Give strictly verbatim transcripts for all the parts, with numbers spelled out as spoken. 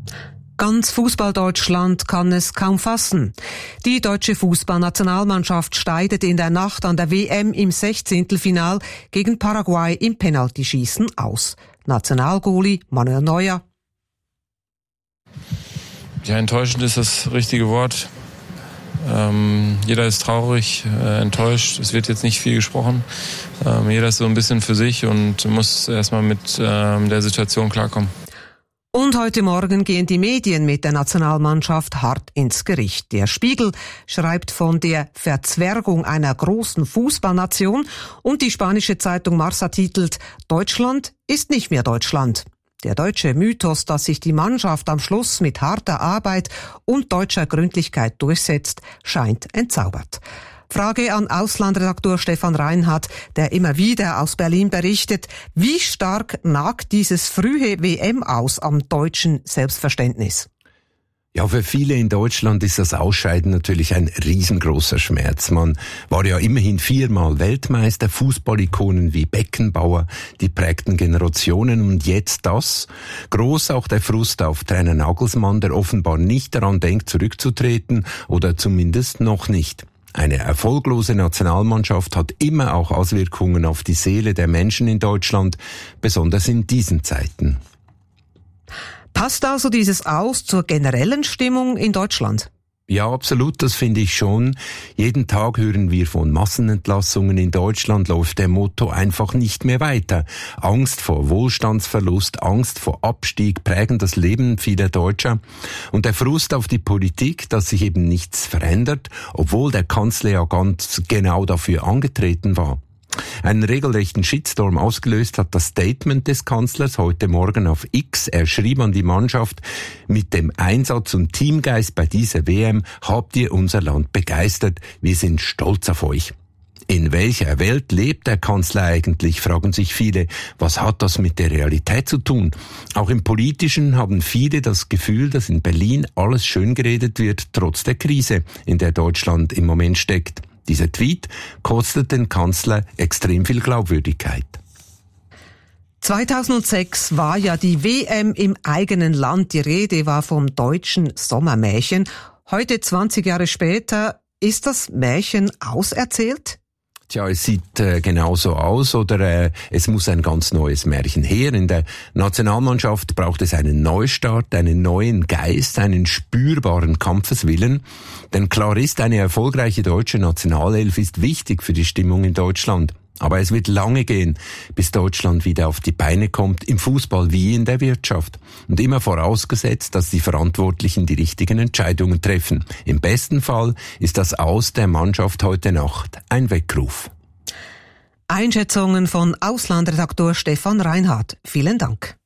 Ganz Fußball-Deutschland kann es kaum fassen. Die deutsche Fußballnationalmannschaft scheidet in der Nacht an der W M im Sechzehntelfinal gegen Paraguay im Penaltyschießen aus. Nationalgoalie Manuel Neuer. Ja, enttäuschend ist das richtige Wort. Ähm, jeder ist traurig, äh, enttäuscht. Es wird jetzt nicht viel gesprochen. Ähm, jeder ist so ein bisschen für sich und muss erstmal mit ähm, der Situation klarkommen. Und heute Morgen gehen die Medien mit der Nationalmannschaft hart ins Gericht. Der Spiegel schreibt von der Verzwergung einer großen Fußballnation und die spanische Zeitung Marca titelt: Deutschland ist nicht mehr Deutschland. Der deutsche Mythos, dass sich die Mannschaft am Schluss mit harter Arbeit und deutscher Gründlichkeit durchsetzt, scheint entzaubert. Frage an Auslandredaktor Stefan Reinhardt, der immer wieder aus Berlin berichtet: Wie stark nagt dieses frühe W M aus am deutschen Selbstverständnis? Ja, für viele in Deutschland ist das Ausscheiden natürlich ein riesengroßer Schmerz. Man war ja immerhin viermal Weltmeister, Fußballikonen wie Beckenbauer, die prägten Generationen, und jetzt das. Groß auch der Frust auf Trainer Nagelsmann, der offenbar nicht daran denkt, zurückzutreten, oder zumindest noch nicht. Eine erfolglose Nationalmannschaft hat immer auch Auswirkungen auf die Seele der Menschen in Deutschland, besonders in diesen Zeiten. Passt also dieses Aus zur generellen Stimmung in Deutschland? Ja, absolut, das finde ich schon. Jeden Tag hören wir von Massenentlassungen. In Deutschland läuft der Motto einfach nicht mehr weiter. Angst vor Wohlstandsverlust, Angst vor Abstieg prägen das Leben vieler Deutscher. Und der Frust auf die Politik, dass sich eben nichts verändert, obwohl der Kanzler ja ganz genau dafür angetreten war. Einen regelrechten Shitstorm ausgelöst hat das Statement des Kanzlers heute Morgen auf X. Er schrieb an die Mannschaft: Mit dem Einsatz und Teamgeist bei dieser W M habt ihr unser Land begeistert. Wir sind stolz auf euch. In welcher Welt lebt der Kanzler eigentlich, fragen sich viele. Was hat das mit der Realität zu tun? Auch im Politischen haben viele das Gefühl, dass in Berlin alles schön geredet wird, trotz der Krise, in der Deutschland im Moment steckt. Dieser Tweet kostet den Kanzler extrem viel Glaubwürdigkeit. zweitausendsechs war ja die W M im eigenen Land. Die Rede war vom deutschen Sommermärchen. Heute, zwanzig Jahre später, ist das Märchen auserzählt? Tja, es sieht äh, genauso aus, oder äh, es muss ein ganz neues Märchen her. In der Nationalmannschaft braucht es einen Neustart, einen neuen Geist, einen spürbaren Kampfeswillen. Denn klar ist, eine erfolgreiche deutsche Nationalelf ist wichtig für die Stimmung in Deutschland. Aber es wird lange gehen, bis Deutschland wieder auf die Beine kommt, im Fußball wie in der Wirtschaft. Und immer vorausgesetzt, dass die Verantwortlichen die richtigen Entscheidungen treffen. Im besten Fall ist das Aus der Mannschaft heute Nacht ein Weckruf. Einschätzungen von Auslandredaktor Stefan Reinhardt. Vielen Dank.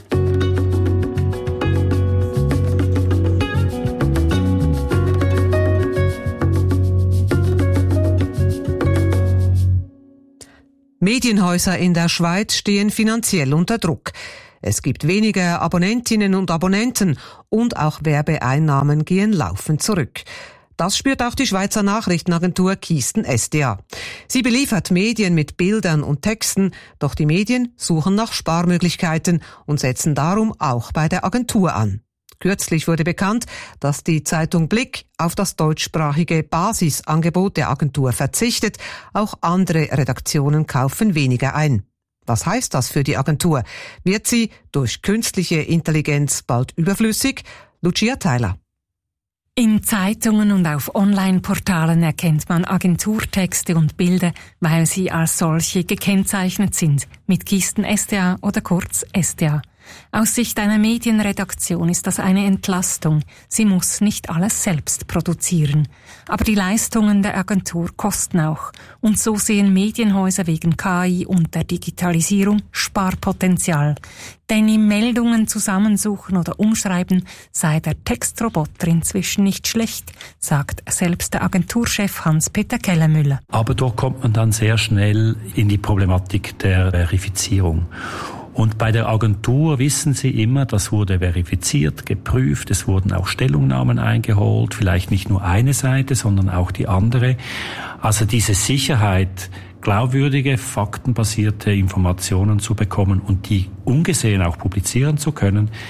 Medienhäuser in der Schweiz stehen finanziell unter Druck. Es gibt weniger Abonnentinnen und Abonnenten und auch Werbeeinnahmen gehen laufend zurück. Das spürt auch die Schweizer Nachrichtenagentur Keystone S D A. Sie beliefert Medien mit Bildern und Texten, doch die Medien suchen nach Sparmöglichkeiten und setzen darum auch bei der Agentur an. Kürzlich wurde bekannt, dass die Zeitung Blick auf das deutschsprachige Basisangebot der Agentur verzichtet. Auch andere Redaktionen kaufen weniger ein. Was heißt das für die Agentur? Wird sie durch künstliche Intelligenz bald überflüssig? Lucia Theiler. In Zeitungen und auf Online-Portalen erkennt man Agenturtexte und Bilder, weil sie als solche gekennzeichnet sind, mit Keystone S D A oder kurz S D A. Aus Sicht einer Medienredaktion ist das eine Entlastung. Sie muss nicht alles selbst produzieren. Aber die Leistungen der Agentur kosten auch. Und so sehen Medienhäuser wegen K I und der Digitalisierung Sparpotenzial. Denn im Meldungen zusammensuchen oder umschreiben sei der Textroboter inzwischen nicht schlecht, sagt selbst der Agenturchef Hans-Peter Kellermüller. Aber dort kommt man dann sehr schnell in die Problematik der Verifizierung. Und bei der Agentur wissen Sie immer, das wurde verifiziert, geprüft, es wurden auch Stellungnahmen eingeholt, vielleicht nicht nur eine Seite, sondern auch die andere. Also diese Sicherheit, glaubwürdige, faktenbasierte Informationen zu bekommen und die ungesehen auch publizieren zu können,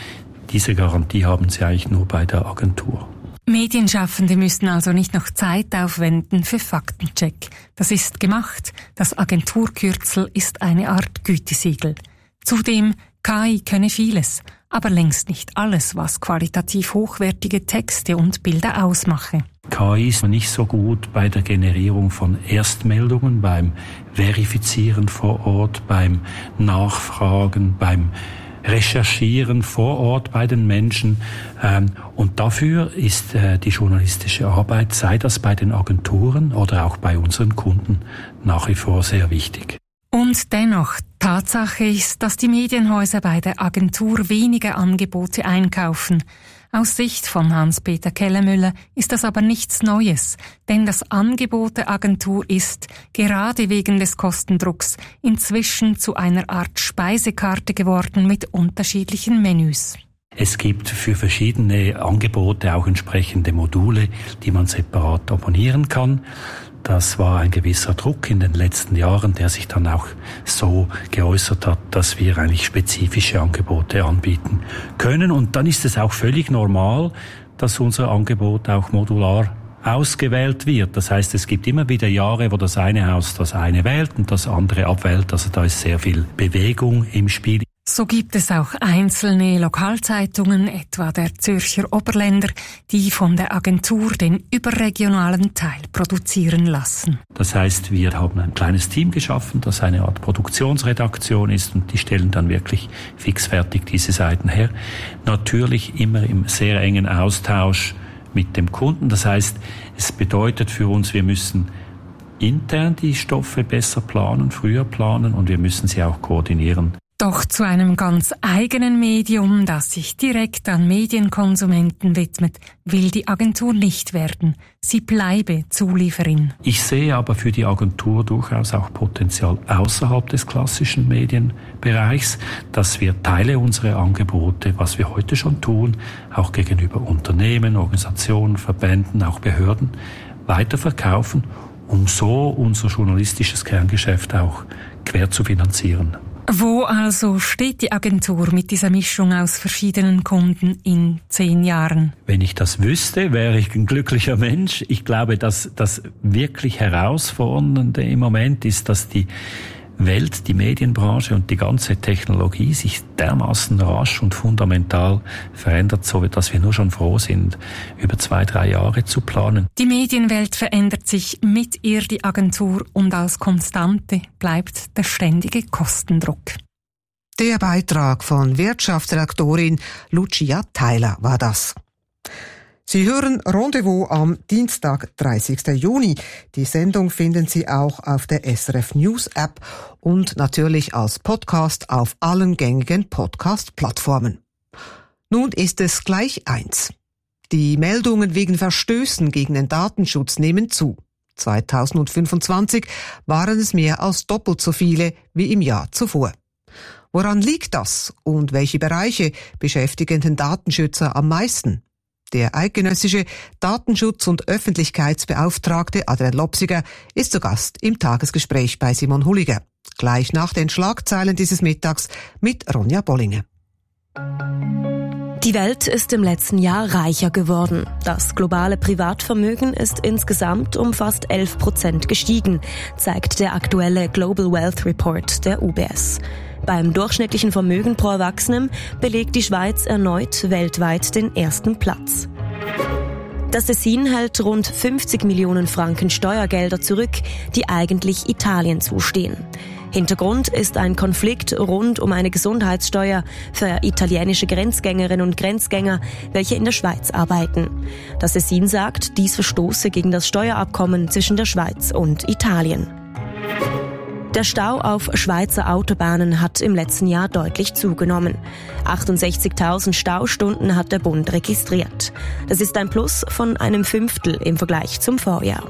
Diese Garantie haben sie eigentlich nur bei der Agentur. Medienschaffende müssten also nicht noch Zeit aufwenden für Faktencheck. Das ist gemacht. Das Agenturkürzel ist eine Art Gütesiegel. Zudem, K I könne vieles, aber längst nicht alles, was qualitativ hochwertige Texte und Bilder ausmache. K I ist nicht so gut bei der Generierung von Erstmeldungen, beim Verifizieren vor Ort, beim Nachfragen, beim Recherchieren vor Ort bei den Menschen. Und dafür ist die journalistische Arbeit, sei das bei den Agenturen oder auch bei unseren Kunden, nach wie vor sehr wichtig. Und dennoch, Tatsache ist, dass die Medienhäuser bei der Agentur weniger Angebote einkaufen. Aus Sicht von Hans-Peter Kellermüller ist das aber nichts Neues, denn das Angebot der Agentur ist, gerade wegen des Kostendrucks, inzwischen zu einer Art Speisekarte geworden mit unterschiedlichen Menüs. Es gibt für verschiedene Angebote auch entsprechende Module, die man separat abonnieren kann. Das war ein gewisser Druck in den letzten Jahren, der sich dann auch so geäußert hat, dass wir eigentlich spezifische Angebote anbieten können. Und dann ist es auch völlig normal, dass unser Angebot auch modular ausgewählt wird. Das heißt, es gibt immer wieder Jahre, wo das eine Haus das eine wählt und das andere abwählt. Also da ist sehr viel Bewegung im Spiel. So gibt es auch einzelne Lokalzeitungen, etwa der Zürcher Oberländer, die von der Agentur den überregionalen Teil produzieren lassen. Das heißt, wir haben ein kleines Team geschaffen, das eine Art Produktionsredaktion ist und die stellen dann wirklich fixfertig diese Seiten her. Natürlich immer im sehr engen Austausch mit dem Kunden. Das heißt, es bedeutet für uns, wir müssen intern die Stoffe besser planen, früher planen und wir müssen sie auch koordinieren. Doch zu einem ganz eigenen Medium, das sich direkt an Medienkonsumenten widmet, will die Agentur nicht werden. Sie bleibe Zulieferin. Ich sehe aber für die Agentur durchaus auch Potenzial außerhalb des klassischen Medienbereichs, dass wir Teile unserer Angebote, was wir heute schon tun, auch gegenüber Unternehmen, Organisationen, Verbänden, auch Behörden weiterverkaufen, um so unser journalistisches Kerngeschäft auch quer zu finanzieren. Wo also steht die Agentur mit dieser Mischung aus verschiedenen Kunden in zehn Jahren? Wenn ich das wüsste, wäre ich ein glücklicher Mensch. Ich glaube, dass das wirklich Herausfordernde im Moment ist, dass die Welt, die Medienbranche und die ganze Technologie sich dermaßen rasch und fundamental verändert, so dass wir nur schon froh sind, über zwei, drei Jahre zu planen. Die Medienwelt verändert sich, mit ihr die Agentur und als Konstante bleibt der ständige Kostendruck. Der Beitrag von Wirtschaftsredaktorin Lucia Theiler war das. Sie hören Rendezvous am Dienstag, dreißigsten Juni. Die Sendung finden Sie auch auf der S R F News App und natürlich als Podcast auf allen gängigen Podcast-Plattformen. Nun ist es gleich eins. Die Meldungen wegen Verstößen gegen den Datenschutz nehmen zu. zweitausendfünfundzwanzig waren es mehr als doppelt so viele wie im Jahr zuvor. Woran liegt das und welche Bereiche beschäftigen den Datenschützer am meisten? Der eidgenössische Datenschutz- und Öffentlichkeitsbeauftragte Adrian Lopsiger ist zu Gast im Tagesgespräch bei Simon Hulliger. Gleich nach den Schlagzeilen dieses Mittags mit Ronja Bollinger. Die Welt ist im letzten Jahr reicher geworden. Das globale Privatvermögen ist insgesamt um fast elf Prozent gestiegen, zeigt der aktuelle Global Wealth Report der U B S. Beim durchschnittlichen Vermögen pro Erwachsenem belegt die Schweiz erneut weltweit den ersten Platz. Das Tessin hält rund fünfzig Millionen Franken Steuergelder zurück, die eigentlich Italien zustehen. Hintergrund ist ein Konflikt rund um eine Gesundheitssteuer für italienische Grenzgängerinnen und Grenzgänger, welche in der Schweiz arbeiten. Das Tessin sagt, dies verstoße gegen das Steuerabkommen zwischen der Schweiz und Italien. Der Stau auf Schweizer Autobahnen hat im letzten Jahr deutlich zugenommen. achtundsechzigtausend Staustunden hat der Bund registriert. Das ist ein Plus von einem Fünftel im Vergleich zum Vorjahr.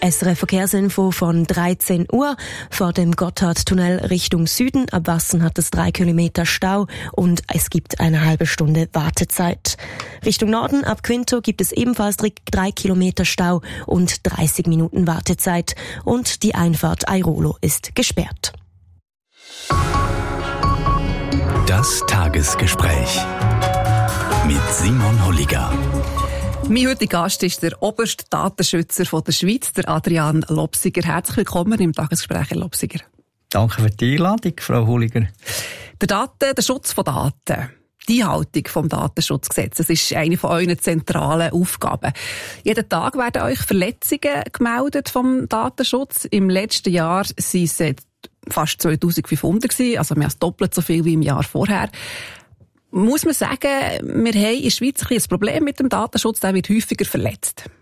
S R F-Verkehrsinfo von dreizehn Uhr. Vor dem Gotthardtunnel Richtung Süden ab Wassen hat es drei Kilometer Stau und es gibt eine halbe Stunde Wartezeit. Richtung Norden ab Quinto gibt es ebenfalls drei Kilometer Stau und dreißig Minuten Wartezeit. Und die Einfahrt Airolo ist gesperrt. Das Tagesgespräch mit Simon Holliger. Mein heutiger Gast ist der oberste Datenschützer von der Schweiz, der Adrian Lobsiger. Herzlich willkommen im Tagesgespräch, Herr Lobsiger. Danke für die Einladung, Frau Holliger. Der, Daten, der Schutz von Daten, die Einhaltung vom Datenschutzgesetzes ist eine von euren zentralen Aufgaben. Jeden Tag werden euch Verletzungen gemeldet vom Datenschutz. Im letzten Jahr sind es fast zweitausendfünfhundert gewesen, also mehr als doppelt so viel wie im Jahr vorher. Muss man sagen, wir haben in der Schweiz ein Problem mit dem Datenschutz, der wird häufiger verletzt?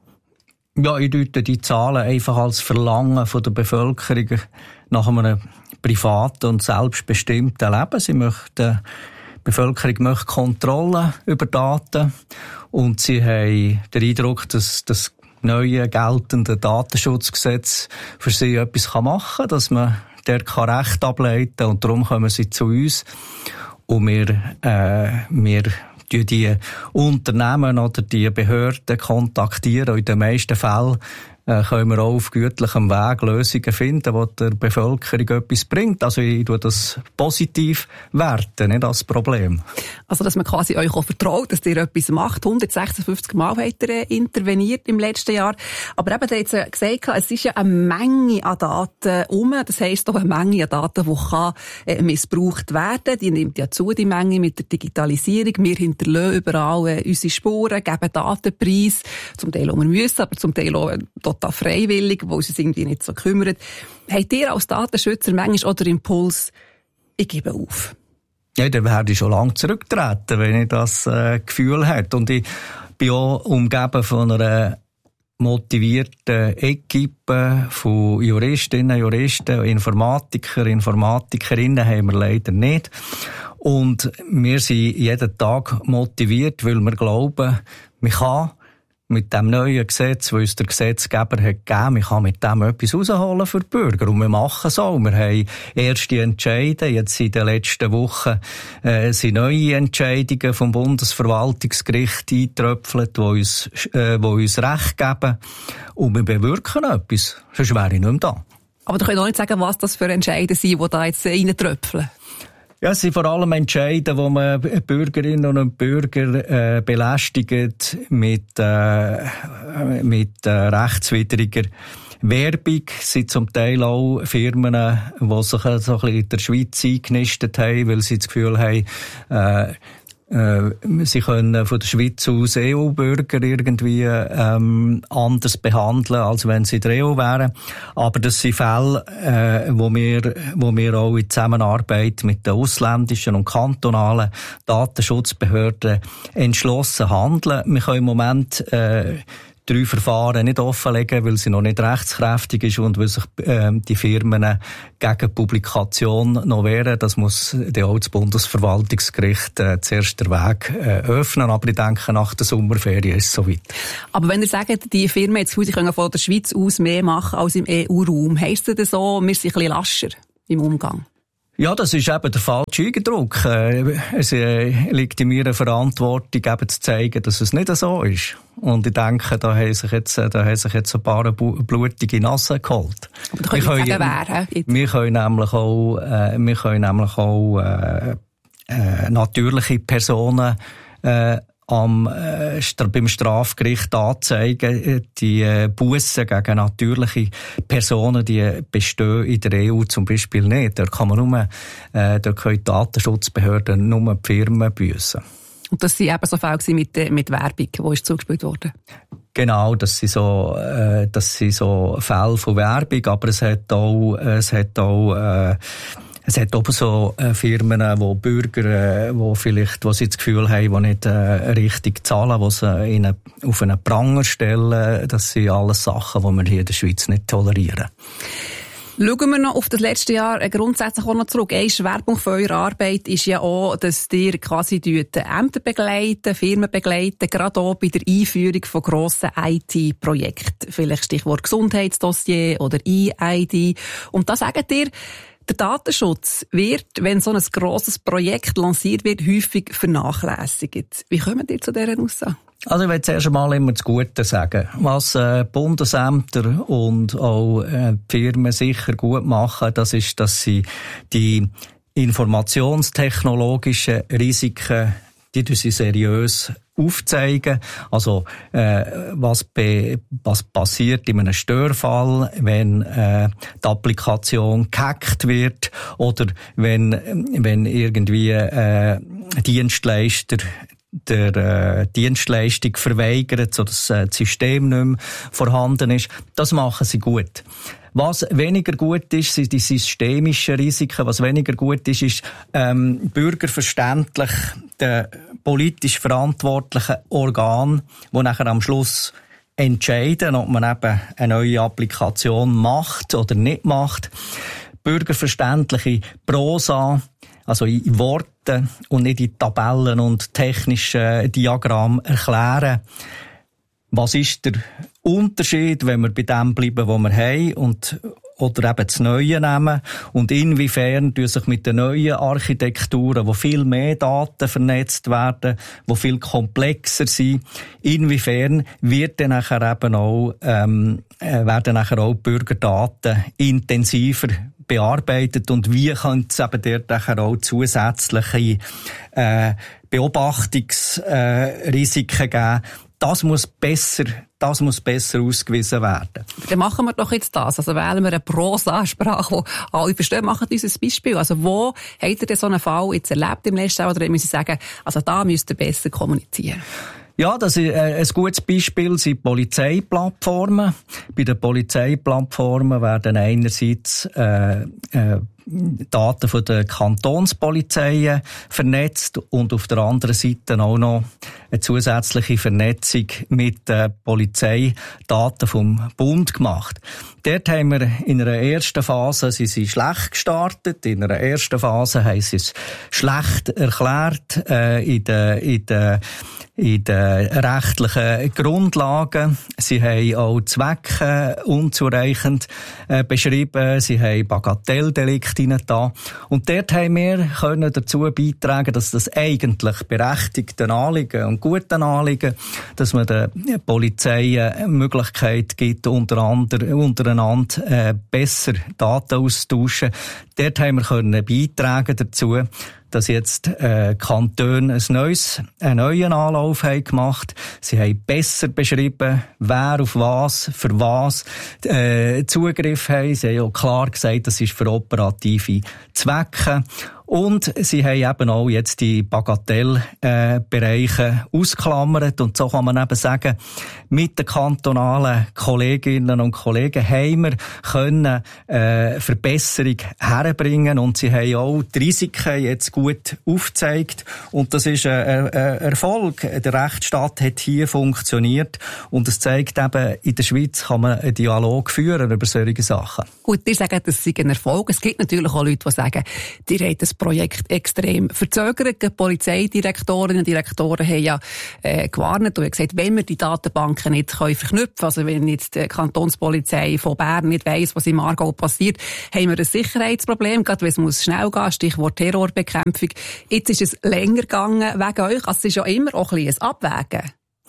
Ja, ich deute die Zahlen einfach als Verlangen von der Bevölkerung nach einem privaten und selbstbestimmten Leben. Sie möchten, die Bevölkerung möchte Kontrolle über Daten und sie haben den Eindruck, dass das neue geltende Datenschutzgesetz für sie etwas machen kann, dass man dort Recht ableiten kann und darum kommen sie zu uns. Und wir, äh, wir kontaktieren die Unternehmen oder die Behörden kontaktieren. Und in den meisten Fällen äh, können wir auch auf gütlichem Weg Lösungen finden, die der Bevölkerung etwas bringt. Also ich tue das positiv werten, nicht als Problem. Also dass man quasi euch auch vertraut, dass ihr etwas macht. hundertsechsundfünfzig Mal habt ihr interveniert im letzten Jahr. Aber eben, ihr habt gesagt, es ist ja eine Menge an Daten um. Das heisst auch eine Menge an Daten, die kann, äh, missbraucht werden. Die nimmt ja zu, die Menge mit der Digitalisierung. Wir hinterlassen überall äh, unsere Spuren, geben Datenpreis. Zum Teil auch wir müssen, aber zum Teil auch total freiwillig, wo uns irgendwie nicht so kümmert. Habt ihr als Datenschützer manchmal auch den Impuls, ich gebe auf? Ja, dann werde ich schon lange zurücktreten, wenn ich das äh, Gefühl hätte. Und ich bin auch umgeben von einer motivierten Equipe von Juristinnen, Juristen, Informatiker, Informatikerinnen haben wir leider nicht. Und wir sind jeden Tag motiviert, weil wir glauben, man kann mit dem neuen Gesetz, das uns der Gesetzgeber hat gegeben, man kann mit dem etwas rausholen für die Bürger. Und wir machen so. Wir haben erste Entscheide. Jetzt in den letzten Wochen äh, sind neue Entscheidungen vom Bundesverwaltungsgericht eingetröpfelt, die uns, äh, die uns Recht geben. Und wir bewirken etwas. Sonst wäre ich nicht mehr da. Aber du kannst auch nicht sagen, was das für Entscheide sind, die da jetzt reintröpfeln. Ja, es sind vor allem Entscheide, wo man Bürgerinnen und Bürger äh, belästigt mit, äh, mit äh, rechtswidriger Werbung. Es sind zum Teil auch Firmen, die sich so ein bisschen in der Schweiz eingenistet haben, weil sie das Gefühl haben, äh, sie können von der Schweiz aus E U-Bürger irgendwie ähm, anders behandeln, als wenn sie in der E U wären. Aber das sind Fälle, äh, wo wir, wo wir auch in Zusammenarbeit mit den ausländischen und kantonalen Datenschutzbehörden entschlossen handeln. Wir können im Moment äh, drei Verfahren nicht offenlegen, weil sie noch nicht rechtskräftig ist und weil sich äh, die Firmen gegen Publikation noch wehren. Das muss dann auch das Bundesverwaltungsgericht äh, zuerst den Weg äh, öffnen. Aber ich denke, nach der Sommerferien ist es soweit. Aber wenn ihr sagt, die Firmen jetzt können von der Schweiz aus mehr machen als im E U-Raum, heisst das so, wir sind ein bisschen lascher im Umgang? Ja, das ist eben der falsche Eindruck. Es liegt in meiner Verantwortung, eben zu zeigen, dass es nicht so ist. Und ich denke, da haben sich jetzt, da haben sich jetzt ein paar blutige Nasen geholt. Aber du kannst nicht sagen, wer, wir können nämlich auch, äh, wir können nämlich auch, äh, äh, natürliche Personen, äh, am äh, beim Strafgericht anzeigen. Die äh, Bussen gegen natürliche Personen, die bestehen in der E U zum Beispiel nicht. Da kann man nur, äh, da können die Datenschutzbehörden nur die Firmen büssen. Und das waren eben so Fälle mit, mit Werbung, wo ist zugespielt worden? Genau, das sind so, äh, das sind so Fälle von Werbung, aber es hat auch, es hat auch, äh, Es hat auch so äh, Firmen, wo Bürger, äh, wo vielleicht, wo sie das Gefühl haben, die nicht äh, richtig zahlen, wo sie ihnen auf einen Pranger stellen. Das sind alles Sachen, die wir hier in der Schweiz nicht tolerieren. Schauen wir noch auf das letzte Jahr grundsätzlich auch noch zurück. Ein Schwerpunkt von eurer Arbeit ist ja auch, dass ihr quasi die Ämter begleiten, Firmen begleiten, gerade auch bei der Einführung von grossen I T-Projekten. Vielleicht Stichwort Gesundheitsdossier oder E I D. Und da sagt ihr, der Datenschutz wird, wenn so ein grosses Projekt lanciert wird, häufig vernachlässigt. Wie kommen ihr zu dieser Aussage? Also ich will zuerst einmal immer das Gute sagen. Was äh, Bundesämter und auch äh, die Firmen sicher gut machen, das ist, dass sie die informationstechnologischen Risiken, die sie seriös aufzeigen. Also äh, was, be, was passiert in einem Störfall, wenn äh, die Applikation gehackt wird oder wenn, wenn irgendwie äh, Dienstleister der äh, Dienstleistung verweigert, sodass äh, das System nicht mehr vorhanden ist. Das machen sie gut. Was weniger gut ist, sind die systemischen Risiken. Was weniger gut ist, ist ähm, bürgerverständlich der politisch verantwortlichen Organ, die nachher am Schluss entscheiden, ob man eben eine neue Applikation macht oder nicht macht. Bürgerverständliche Prosa, also in Worten und nicht in Tabellen und technischen Diagrammen erklären. Was ist der Unterschied, wenn wir bei dem bleiben, was wir haben, und, oder eben das Neue nehmen? Und inwiefern tun sich mit den neuen Architekturen, wo viel mehr Daten vernetzt werden, wo viel komplexer sind, inwiefern wird dann nachher eben auch, ähm, werden nachher auch Bürgerdaten intensiver bearbeitet und wie könnte es eben dort nachher auch zusätzliche äh, Beobachtungsrisiken äh, geben? Das muss besser, das muss besser ausgewiesen werden. Dann machen wir doch jetzt das. Also wählen wir eine Prosa-Sprache, die alle verstehen. Machen uns ein Beispiel. Also wo habt ihr denn so einen Fall jetzt erlebt im letzten Jahr? Oder müssen Sie sagen, also da müsst ihr besser kommunizieren? Ja, das ist ein gutes Beispiel sind Polizeiplattformen. Bei den Polizeiplattformen werden einerseits äh, äh, Daten von den Kantonspolizeien vernetzt und auf der anderen Seite auch noch eine zusätzliche Vernetzung mit den Polizeidaten vom Bund gemacht. Dort haben wir in einer ersten Phase, sie sind schlecht gestartet, in einer ersten Phase haben sie es schlecht erklärt, äh, in den, in den in den rechtlichen Grundlagen. Sie haben auch Zwecke unzureichend äh, beschrieben. Sie haben Bagatelldelikte da. Und dort haben wir können dazu beitragen, dass das eigentlich berechtigte Anliegen und gute Anliegen, dass man der Polizei eine Möglichkeit gibt, unter anderem, untereinander äh, besser Daten auszutauschen. Dort haben wir können beitragen dazu, dass jetzt äh, Kantone ein neues, einen neuen Anlauf haben gemacht. Sie haben besser beschrieben, wer auf was, für was äh, Zugriff haben. Sie haben auch klar gesagt, das ist für operative Zwecke. Und sie haben eben auch jetzt die Bagatellbereiche äh, ausklammert. Und so kann man eben sagen, mit den kantonalen Kolleginnen und Kollegen haben wir können äh, Verbesserung herbringen. Und sie haben auch die Risiken jetzt gut aufgezeigt. Und das ist ein, ein Erfolg. Der Rechtsstaat hat hier funktioniert. Und es zeigt eben, in der Schweiz kann man einen Dialog führen über solche Sachen. Gut, ihr sagt, das sei ein Erfolg. Es gibt natürlich auch Leute, die sagen, die haben das Projekt extrem verzögert. Die Polizeidirektorinnen und Direktoren haben ja äh, gewarnt und gesagt, wenn wir die Datenbanken nicht können verknüpfen können, also wenn jetzt die Kantonspolizei von Bern nicht weiss, was im Aargau passiert, haben wir ein Sicherheitsproblem, gerade wenn es muss schnell gehen, Stichwort Terrorbekämpfung. Jetzt ist es länger gegangen wegen euch. Also es ist ja immer auch ein bisschen ein Abwägen.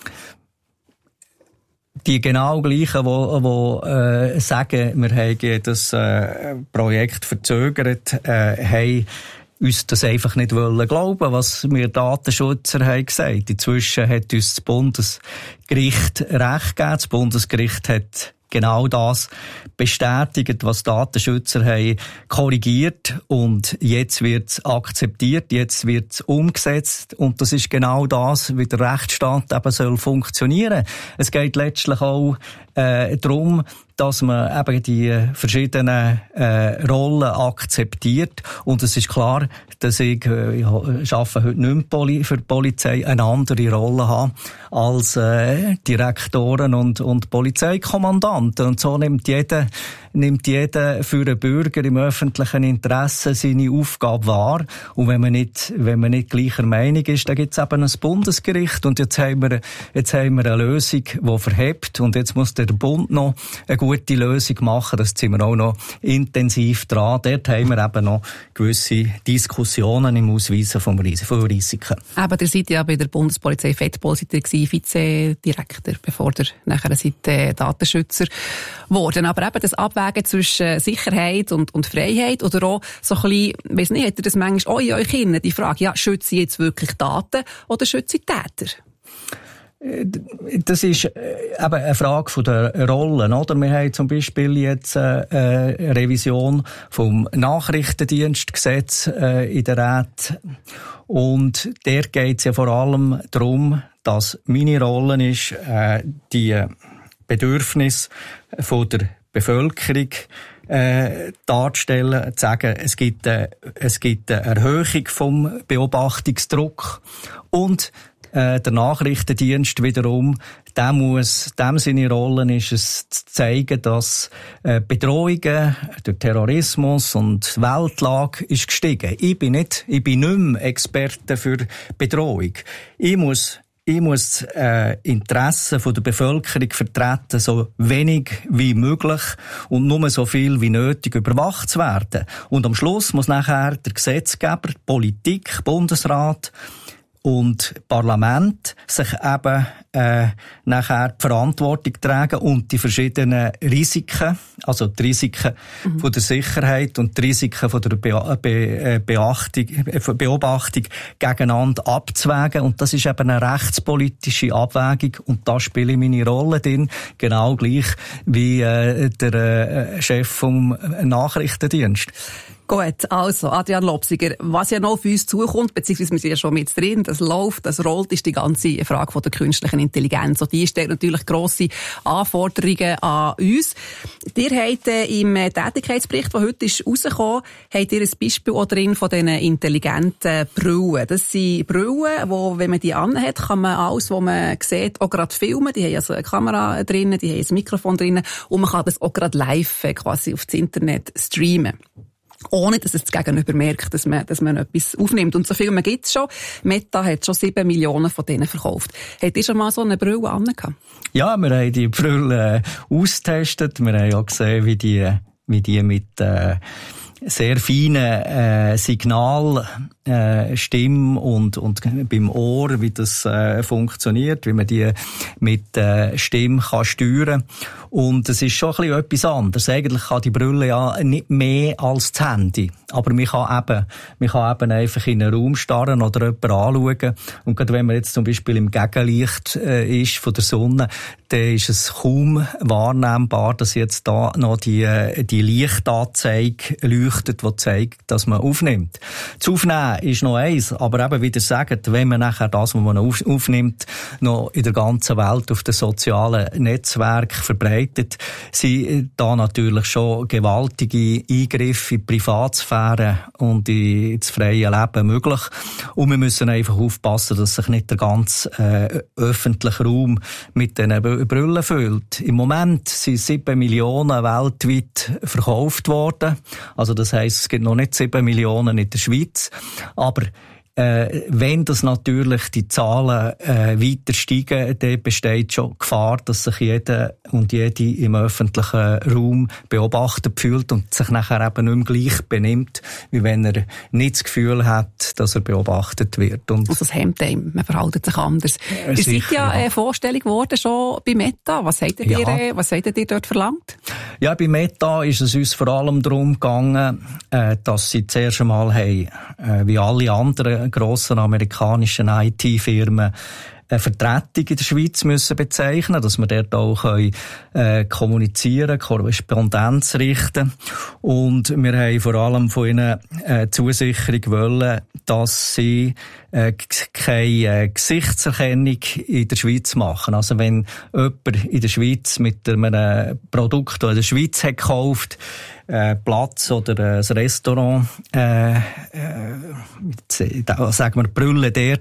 Die genau gleichen, die, die äh, sagen, wir haben das äh, Projekt verzögert, äh, haben uns das einfach nicht wollen glauben, was wir Datenschützer haben gesagt. Inzwischen hat uns das Bundesgericht Recht gegeben. Das Bundesgericht hat genau das bestätigt, was Datenschützer haben korrigiert, und jetzt wird es akzeptiert, jetzt wird es umgesetzt, und das ist genau das, wie der Rechtsstaat eben soll funktionieren. Es geht letztlich auch äh, darum, dass man eben die verschiedenen äh, Rollen akzeptiert, und es ist klar, dass ich, äh, ich arbeite heute nicht mehr für die Polizei, eine andere Rolle habe als äh, Direktoren und, und Polizeikommandanten, und so nimmt jeder nimmt jeder für einen Bürger im öffentlichen Interesse seine Aufgabe wahr. Und wenn man nicht, wenn man nicht gleicher Meinung ist, dann gibt es eben ein Bundesgericht. Und jetzt haben wir, jetzt haben wir eine Lösung, die verhebt. Und jetzt muss der Bund noch eine gute Lösung machen. Das sind wir auch noch intensiv dran. Dort haben wir eben noch gewisse Diskussionen im Ausweisen von Risiken. Aber ihr seid ja bei der Bundespolizei Fettpol, seid ihr Vizedirektor, bevor ihr nachher seid, äh, Datenschützer geworden. Aber eben das Abwägen zwischen Sicherheit und, und Freiheit oder auch so ein bisschen, weiss nicht, hat ihr das manchmal auch in euch hin, die Frage, ja, schütze ich jetzt wirklich Daten oder schütze ich Täter? Das ist eben eine Frage von der Rollen, oder? Wir haben zum Beispiel jetzt eine Revision vom Nachrichtendienstgesetz in der Rat. Und der geht es ja vor allem darum, dass meine Rolle ist, die Bedürfnisse von der Bevölkerung äh, darzustellen, zu sagen, es gibt, äh, es gibt eine Erhöhung vom Beobachtungsdruck und äh, der Nachrichtendienst wiederum, der muss, dem seine Rolle ist es zu zeigen, dass äh, Bedrohungen durch Terrorismus und Weltlage ist gestiegen. Ich bin nicht, ich bin nicht mehr Experte für Bedrohung. Ich muss Ich muss äh, Interessen von der Bevölkerung vertreten, so wenig wie möglich und nur so viel wie nötig überwacht zu werden. Und am Schluss muss nachher der Gesetzgeber, Politik, Bundesrat und Parlament sich eben äh, nachher die Verantwortung tragen und die verschiedenen Risiken, also die Risiken mhm. von der Sicherheit und die Risiken von der Be- Be- Beachtung, Beobachtung gegeneinander abzuwägen. Und das ist eben eine rechtspolitische Abwägung und da spiele ich meine Rolle drin, genau gleich wie äh, der äh, Chef vom Nachrichtendienst. Gut, also Adrian Lobsiger, was ja noch auf uns zukommt, beziehungsweise wir sind ja schon mit drin, das läuft, das rollt, ist die ganze Frage von der künstlichen Intelligenz. Und die stellt natürlich grosse Anforderungen an uns. Ihr habt äh, im Tätigkeitsbericht, der heute ist rausgekommen, habt ihr ein Beispiel auch drin von diesen intelligenten Brillen. Das sind Brillen, wo, wenn man die anhat, kann man alles, was man sieht, auch gerade filmen. Die haben also eine Kamera drin, die haben ein Mikrofon drin und man kann das auch gerade live äh, quasi auf das Internet streamen. Ohne, dass es das Gegenüber merkt, dass man, dass man etwas aufnimmt. Und so viel gibt es schon. Meta hat schon sieben Millionen von denen verkauft. Habt ihr schon mal so eine Brille angehabt? Ja, wir haben die Brille äh, ausgetestet. Wir haben auch gesehen, wie die, wie die mit äh, sehr feinen äh, Signal, äh, Stimme und, und beim Ohr, wie das äh, funktioniert, wie man die mit äh, Stimme kann steuern. Und es ist schon ein bisschen etwas anderes. Eigentlich kann die Brille ja nicht mehr als das Handy. Aber man kann eben, man kann eben einfach in einen Raum starren oder jemanden anschauen. Und gerade wenn man jetzt zum Beispiel im Gegenlicht äh, ist von der Sonne, dann ist es kaum wahrnehmbar, dass jetzt da noch die, die Lichtanzeige leuchtet, die zeigt, dass man aufnimmt. Das Aufnehmen ist noch eins, aber eben, wie ihr sagt, wenn man nachher das, was man auf, aufnimmt, noch in der ganzen Welt auf den sozialen Netzwerken verbreitet, sind da natürlich schon gewaltige Eingriffe in die Privatsphäre und ins freie Leben möglich. Und wir müssen einfach aufpassen, dass sich nicht der ganze äh, öffentliche Raum mit diesen Brillen füllt. Im Moment sind sieben Millionen weltweit verkauft worden. Also das heisst, es gibt noch nicht sieben Millionen in der Schweiz. Aber äh, wenn das natürlich die Zahlen äh, weiter steigen, dann besteht schon Gefahr, dass sich jeder und jede im öffentlichen Raum beobachtet fühlt und sich nachher eben nicht mehr gleich benimmt, wie wenn er nicht das Gefühl hat, dass er beobachtet wird. Und also das hemmt einem, man verhält sich anders. Äh, ihr seid ja eine Vorstellung geworden schon bei Meta. Was habt ihr, ja. was habt ihr dort verlangt? Ja, bei Meta ist es uns vor allem darum gegangen, äh, dass sie zuerst einmal haben, äh, wie alle anderen grossen amerikanischen I T-Firmen, eine Vertretung in der Schweiz müssen bezeichnen, dass wir dort auch können, äh, kommunizieren, Korrespondenz richten. Und wir haben vor allem von ihnen äh, Zusicherung wollen, dass sie äh, keine äh, Gesichtserkennung in der Schweiz machen. Also wenn jemand in der Schweiz mit einem Produkt, das in der Schweiz hat gekauft, äh, Platz oder äh, ein Restaurant, äh, äh, sagen wir, Brille dort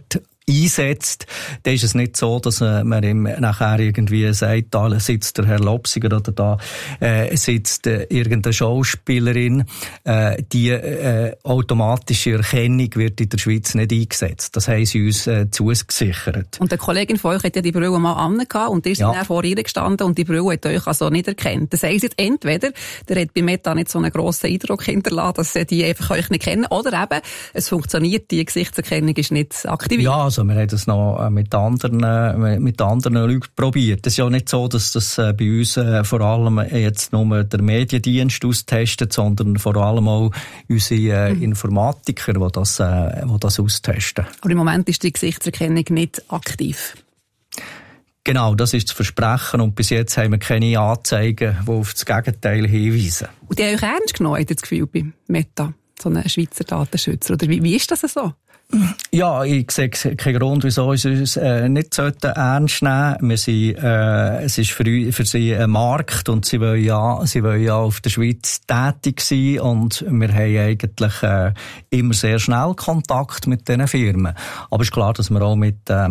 einsetzt, dann ist es nicht so, dass äh, man ihm nachher irgendwie sagt, da sitzt der Herr Lopsiger oder da äh, sitzt äh, irgendeine Schauspielerin. Äh, die äh, automatische Erkennung wird in der Schweiz nicht eingesetzt. Das haben sie uns äh, zugesichert. Und eine Kollegin von euch hat ja die Brille mal angehabt und ihr seid ja. dann vor ihr gestanden und die Brille hat euch also nicht erkannt. Das heisst jetzt entweder, der hat bei Meta nicht so einen grossen Eindruck hinterlassen, dass sie die einfach euch nicht kennen, oder eben, es funktioniert, die Gesichtserkennung ist nicht aktiviert. Ja, also wir haben das noch mit anderen, mit anderen Leuten probiert. Es ist ja nicht so, dass das bei uns vor allem jetzt nur der Mediendienst austestet, sondern vor allem auch unsere mhm. Informatiker, die das, die das austesten. Aber im Moment ist die Gesichtserkennung nicht aktiv. Genau, das ist zu versprechen und bis jetzt haben wir keine Anzeigen, die auf das Gegenteil hinweisen. Und die haben euch ernst genommen, habt ihr das Gefühl, bei Meta, so einen Schweizer Datenschützer? Oder wie, wie ist das so? Ja, ich sehe keinen Grund, wieso sie uns äh, nicht ernst nehmen sollten. Wir sind, äh, es ist für, für sie ein Markt und sie wollen ja, sie wollen ja auf der Schweiz tätig sein und wir haben eigentlich äh, immer sehr schnell Kontakt mit diesen Firmen. Aber es ist klar, dass wir auch mit äh,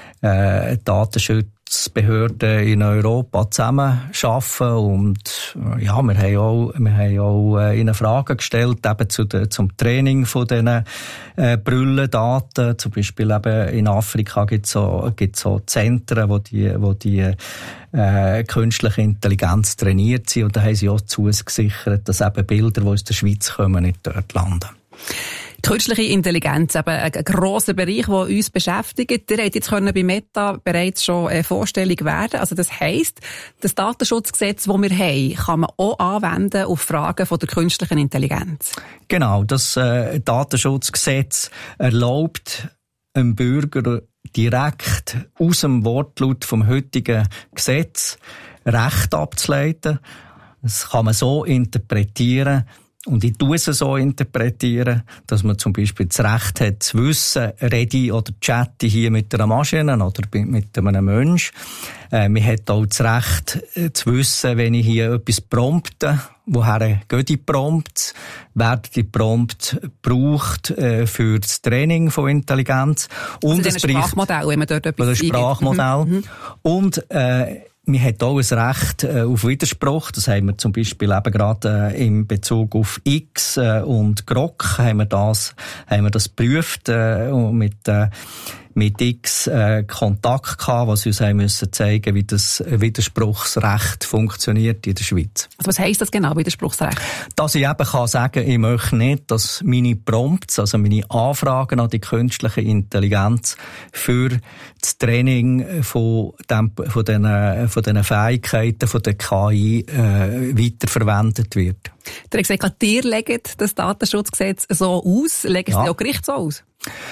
äh, Datenschutzbehörden in Europa zusammenarbeiten und ja, wir haben auch, wir haben auch äh, ihnen Fragen gestellt, eben zu de, zum Training von diesen äh, Brüllendaten. Zum Beispiel eben in Afrika gibt es so, gibt's so Zentren, wo die, wo die äh, künstliche Intelligenz trainiert sind und da haben sie auch zugesichert, dass eben Bilder, die aus der Schweiz kommen, nicht dort landen. Künstliche Intelligenz, eben ein grosser Bereich, der uns beschäftigt. Ihr habt jetzt können bei Meta bereits schon eine Vorstellung werden. Also das heisst, das Datenschutzgesetz, das wir haben, kann man auch anwenden auf Fragen von der künstlichen Intelligenz. Genau, das äh, Datenschutzgesetz erlaubt einem Bürger direkt aus dem Wortlaut vom heutigen Gesetz Recht abzuleiten. Das kann man so interpretieren, und ich tue es so interpretieren, dass man zum Beispiel das Recht hat, zu wissen, rede ich oder chatte ich hier mit einer Maschine oder mit einem Mensch. Äh, man hat auch das Recht, äh, zu wissen, wenn ich hier etwas prompte, woher gehen die Prompts, werden die Prompts gebraucht äh, für das Training von Intelligenz. Und also es Sprachmodell, wenn man dort etwas ein Sprachmodell. Mhm. Und äh, man hat auch ein Recht äh, auf Widerspruch. Das haben wir zum Beispiel eben gerade äh, in Bezug auf X äh, und Grok haben wir das, haben wir das geprüft äh, mit äh, mit X äh, Kontakt gehabt, was uns haben müssen zeigen, wie das Widerspruchsrecht funktioniert in der Schweiz. Also was heisst das genau, Widerspruchsrecht? Dass ich eben kann sagen, ich möchte nicht, dass meine Prompts, also meine Anfragen an die künstliche Intelligenz für das Training von dem, von diesen, von diesen Fähigkeiten von der K I äh, weiterverwendet wird. Der hat gesagt, ihr legt das Datenschutzgesetz so aus, legen ja. Sie auch Gericht so aus?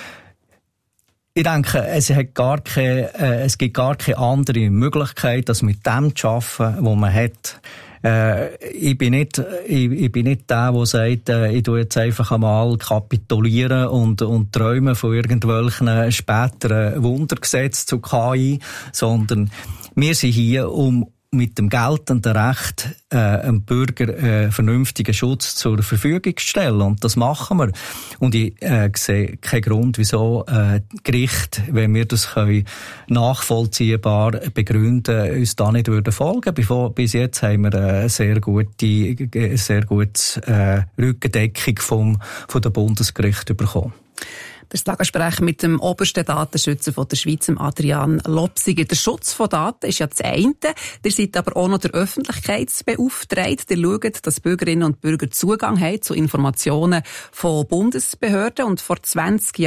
Ich denke, es, hat gar keine, äh, es gibt gar keine andere Möglichkeit, als mit dem zu arbeiten, was man hat. Äh, ich bin nicht, ich, ich bin nicht der, der sagt, äh, ich tue jetzt einfach einmal kapitulieren und, und träume von irgendwelchen späteren Wundergesetzen zu K I, sondern wir sind hier, um mit dem geltenden Recht äh, einem Bürger äh, vernünftigen Schutz zur Verfügung zu stellen. Und das machen wir. Und ich äh, sehe keinen Grund, wieso äh, Gericht, wenn wir das können, nachvollziehbar begründen, uns da nicht würden folgen. Bevor, bis jetzt haben wir eine sehr gute, sehr gute äh, Rückendeckung vom, von der Bundesgericht bekommen. Das Tagesgespräch mit dem obersten Datenschützer von der Schweiz, Adrian Lopsiger. Der Schutz von Daten ist ja das eine. Ihr seid aber auch noch der Öffentlichkeitsbeauftragte. Ihr schaut, dass Bürgerinnen und Bürger Zugang haben zu Informationen von Bundesbehörden. Und vor zwanzig Jahren